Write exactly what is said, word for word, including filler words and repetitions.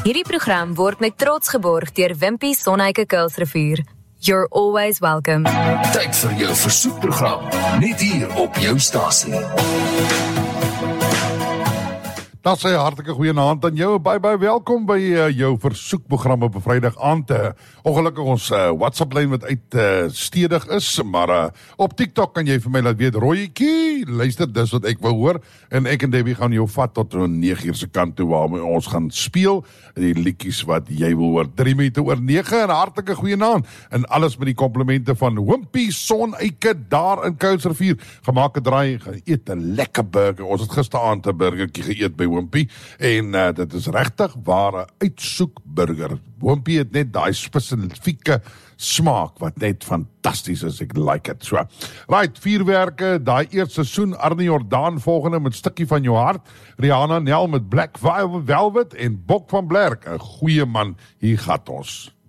Hierdie program word met trots geborg deur Wimpy Sonheike Kuilsrivier. You're always welcome. Tyd vir jou versoekprogram, net hier op jou stasie. Dat sê hartelike goeienaand aan jou, baie baie welkom by uh, jou versoekprogram op 'n Vrydag aand. Uh, ongelukkig ons uh, WhatsApp-lyn wat uit uh, stedig is, maar uh, op TikTok kan jy vir my laat weet, Rooietjie, luister, dis wat ek wou hoor, en ek en Debbie gaan jou vat tot nege uur se kant toe, waarmee ons gaan speel, die liedjies wat jy wil hoor, drie minute oor nege, en hartelike goeienaand, en alles met die komplimente van Wimpy Sonheike daar in Kuilsrivier, gemaak 'n draai, eet 'n lekker burger, ons het gisteraand 'n burgertjie geëet by Wimpy, en uh, dit is regtig ware uitsoekburger. Wimpy het net daai spesifieke smaak wat net fantasties is, ek like it. So, right, vierwerke, daai eerste seisoen, Arnie Jordaan volgende met Stukkie van jou hart, Rihanna Nel met Black Velvet en Bok van Blerk, 'n goeie man, hier gaat ons.